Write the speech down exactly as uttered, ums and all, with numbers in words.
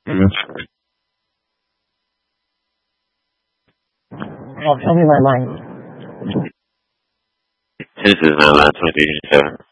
Oh, tell me my line. This is nine nine twenty-seven.